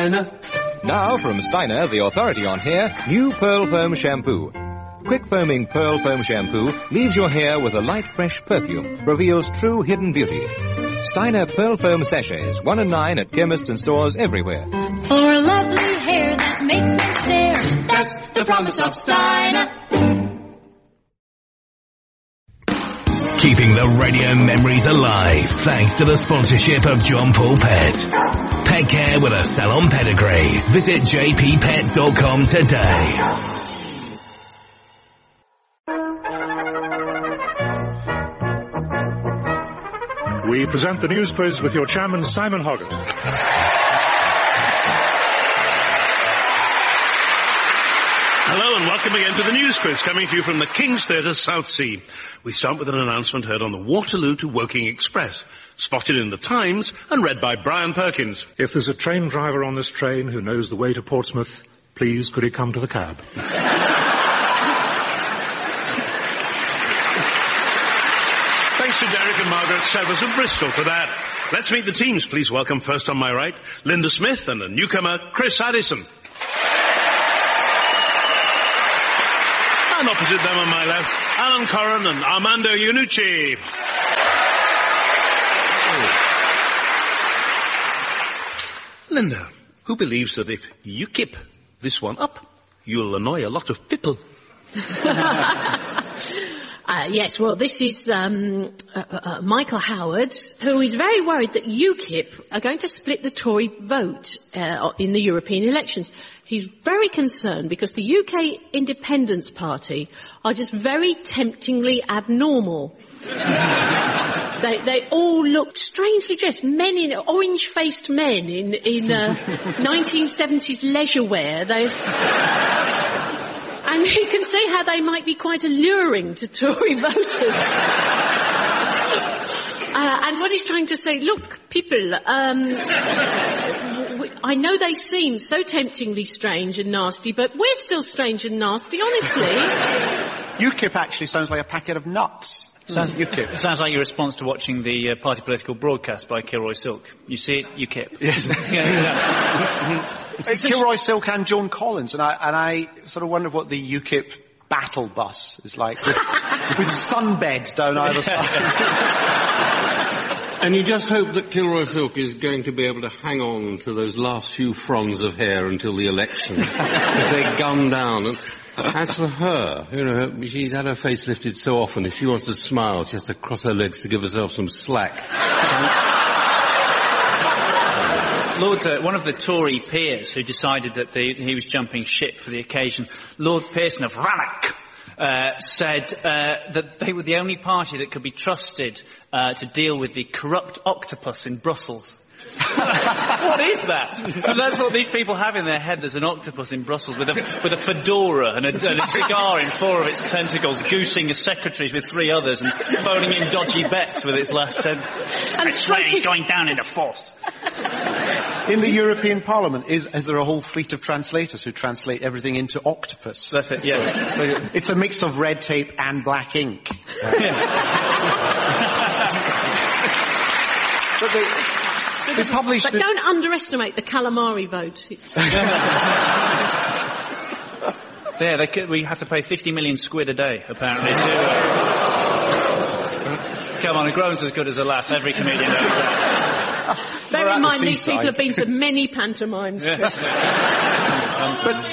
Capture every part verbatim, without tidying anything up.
Steiner. Now from Steiner, the authority on hair, new Pearl Foam Shampoo. Quick foaming Pearl Foam Shampoo leaves your hair with a light, fresh perfume, reveals true hidden beauty. Steiner Pearl Foam Sachets, one and nine at chemists and stores everywhere. For a lovely hair that makes me stare, that's the promise of Steiner. Keeping the radio memories alive thanks to the sponsorship of John Paul Pet. Pet care with a salon pedigree. Visit j p pet dot com today. We present the news quiz with your chairman, Simon Hoggart. Hello and welcome again to the news quiz, coming to you from the King's Theatre, Southsea. We start with an announcement heard on the Waterloo to Woking Express, spotted in the Times and read by Brian Perkins. If there's a train driver on this train who knows the way to Portsmouth, please could he come to the cab? Thanks to Derek and Margaret Severs of Bristol for that. Let's meet the teams. Please welcome first on my right, Linda Smith and a newcomer, Chris Addison. And opposite them on my left, Alan Corran and Armando Iannucci. Oh. Linda, who believes that if you keep this one up, you'll annoy a lot of people? Uh, yes, well, this is um, uh, uh, Michael Howard, who is very worried that UKIP are going to split the Tory vote uh, in the European elections. He's very concerned because the U K Independence Party are just very temptingly abnormal. they, they all look strangely dressed, men in orange-faced men in in uh, nineteen seventies leisure wear. They. And you can see how they might be quite alluring to Tory voters. uh, and what he's trying to say, look, people, um, I know they seem so temptingly strange and nasty, but we're still strange and nasty, honestly. UKIP actually sounds like a packet of nuts. Sounds, UKIP. It sounds like your response to watching the uh, party political broadcast by Kilroy Silk. You see it, UKIP. Yes. yeah, yeah. It's Kilroy Silk and Joan Collins, and I, and I sort of wonder what the UKIP battle bus is like, with, with sunbeds down either side. And you just hope that Kilroy Silk is going to be able to hang on to those last few fronds of hair until the election, as they gun down. And as for her, you know, she's had her face lifted so often, if she wants to smile, she has to cross her legs to give herself some slack. Lord, uh, one of the Tory peers who decided that the, he was jumping ship for the occasion, Lord Pearson of Rannoch, uh, said uh, that they were the only party that could be trusted uh, to deal with the corrupt octopus in Brussels. What is that? And that's what these people have in their head. There's an octopus in Brussels with a, with a fedora and a, and a cigar in four of its tentacles, goosing as secretaries with three others and phoning in dodgy bets with its last ten. And Australia's going down in a fourth. In the European Parliament, is, is there a whole fleet of translators who translate everything into octopus? That's it, yeah. It's a mix of red tape and black ink. But they, they published... But the... don't underestimate the calamari vote. There, they could, we have to pay fifty million squid a day, apparently. To, uh... Come on, it grows as good as a laugh. Every comedian knows that. Bear in mind, these people have been to many pantomimes. Yeah. but...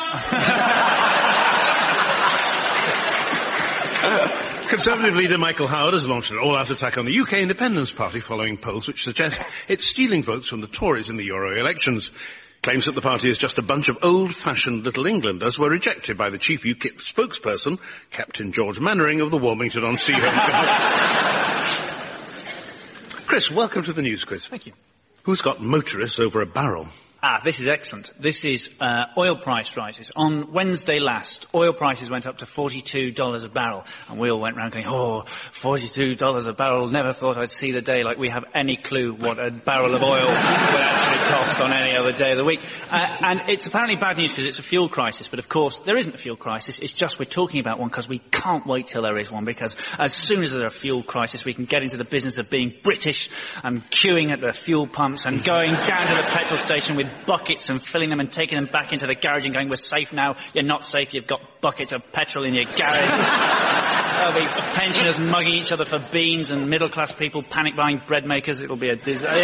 Conservative leader Michael Howard has launched an all-out attack on the U K Independence Party following polls which suggest it's stealing votes from the Tories in the Euro elections. Claims that the party is just a bunch of old-fashioned Little Englanders were rejected by the chief UKIP spokesperson, Captain George Mannering of the Wilmington-on-Sea Home. Chris, welcome to the news quiz. Thank you. Who's got motorists over a barrel? Ah, this is excellent. This is uh, oil price rises. On Wednesday last, oil prices went up to forty-two dollars a barrel. And we all went round going, oh, forty-two dollars a barrel. Never thought I'd see the day. Like we have any clue what a barrel of oil would actually cost on any other day of the week. Uh, and it's apparently bad news because it's a fuel crisis. But of course, there isn't a fuel crisis. It's just we're talking about one because we can't wait till there is one. Because as soon as there's a fuel crisis, we can get into the business of being British and queuing at the fuel pumps and going down to the petrol station with buckets and filling them and taking them back into the garage and going, we're safe now. You're not safe. You've got buckets of petrol in your garage. There'll be pensioners mugging each other for beans and middle-class people panic buying bread makers. It'll be a disaster.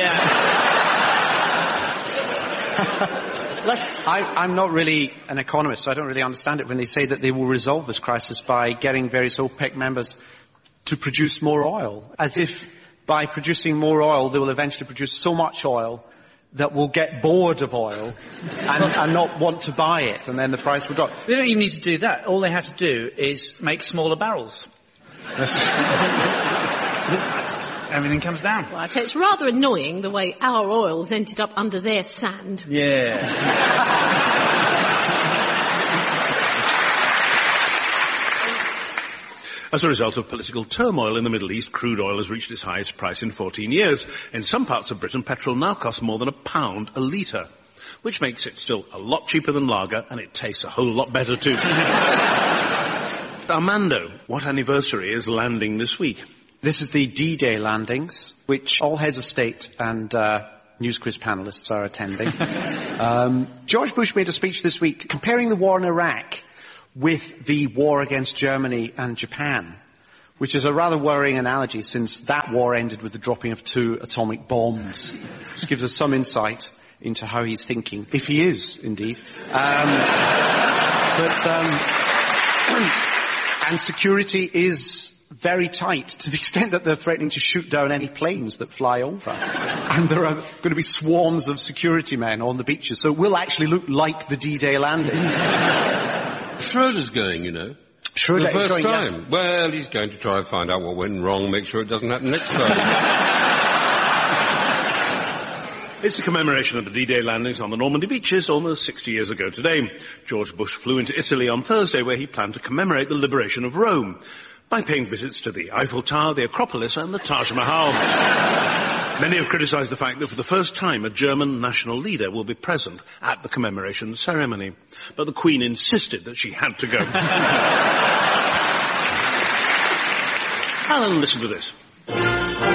Yeah. I, I'm not really an economist, so I don't really understand it when they say that they will resolve this crisis by getting various OPEC members to produce more oil, as if by producing more oil they will eventually produce so much oil that we'll get bored of oil and, and not want to buy it, and then the price will drop. They don't even need to do that. All they have to do is make smaller barrels. Everything comes down. Well, I tell you, it's rather annoying the way our oil's ended up under their sand. Yeah. As a result of political turmoil in the Middle East, crude oil has reached its highest price in fourteen years. In some parts of Britain, petrol now costs more than a pound a litre, which makes it still a lot cheaper than lager, and it tastes a whole lot better too. Armando, what anniversary is landing this week? This is the D-Day landings, which all heads of state and uh, news quiz panelists are attending. um, George Bush made a speech this week comparing the war in Iraq with the war against Germany and Japan, which is a rather worrying analogy since that war ended with the dropping of two atomic bombs, which gives us some insight into how he's thinking, if he is, indeed. Um, but, um, and security is very tight, to the extent that they're threatening to shoot down any planes that fly over. And there are going to be swarms of security men on the beaches, so it will actually look like the D-Day landings. Schroeder's going, you know. Schroeder the first is going, time. Yes. Well, he's going to try and find out what went wrong, make sure it doesn't happen next time. It's a commemoration of the D-Day landings on the Normandy beaches almost sixty years ago today. George Bush flew into Italy on Thursday, where he planned to commemorate the liberation of Rome by paying visits to the Eiffel Tower, the Acropolis and the Taj Mahal. Many have criticised the fact that for the first time a German national leader will be present at the commemoration ceremony. But the Queen insisted that she had to go. Alan, listen to this.